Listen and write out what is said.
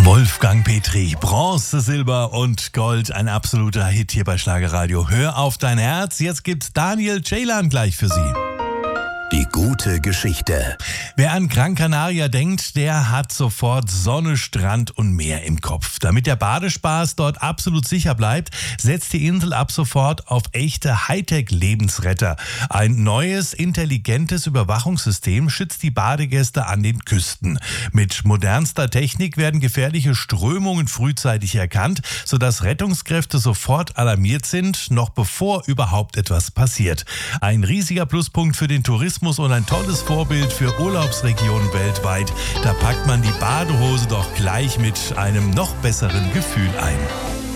Wolfgang Petri, Bronze, Silber und Gold, ein absoluter Hit hier bei Schlagerradio. Hör auf dein Herz, jetzt gibt's Daniel Ceylan gleich für Sie. Die gute Geschichte. Wer an Gran Canaria denkt, der hat sofort Sonne, Strand und Meer im Kopf. Damit der Badespaß dort absolut sicher bleibt, setzt die Insel ab sofort auf echte Hightech-Lebensretter. Ein neues, intelligentes Überwachungssystem schützt die Badegäste an den Küsten. Mit modernster Technik werden gefährliche Strömungen frühzeitig erkannt, sodass Rettungskräfte sofort alarmiert sind, noch bevor überhaupt etwas passiert. Ein riesiger Pluspunkt für den Tourismus und ein tolles Vorbild für Urlaubsregionen weltweit. Da packt man die Badehose doch gleich mit einem noch besseren Gefühl ein.